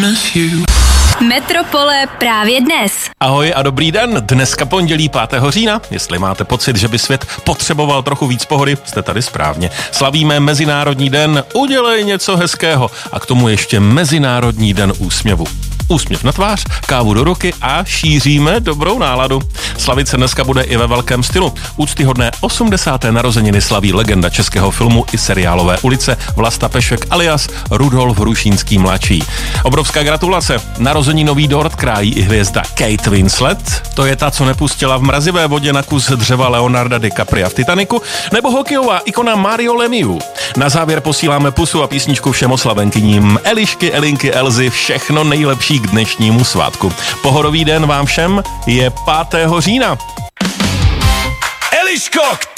Metropole právě dnes. Ahoj a dobrý den. Dneska pondělí 5. října. Jestli máte pocit, že by svět potřeboval trochu víc pohody, jste tady správně. Slavíme Mezinárodní den Udělej něco hezkého a k tomu ještě Mezinárodní den úsměvu. Úsměv na tvář, kávu do ruky a šíříme dobrou náladu. Slavit se dneska bude i ve velkém stylu. Úctyhodné 80. narozeniny slaví legenda českého filmu i seriálové ulice Vlasta Pešek alias Rudolf Hrušínský mladší. Obrovská gratulace. Narozeninový dort krájí i hvězda Kate Winslet. To je ta, co nepustila v mrazivé vodě na kus dřeva Leonarda DiCapria v Titaniku, nebo hokejová ikona Mario Lemieux. Na závěr posíláme pusu a písničku všem oslavenkyním. Elišky, Elinky, Elzy, všechno nejlepší k dnešnímu svátku. Pohodový den vám všem je 5. října. Eliško,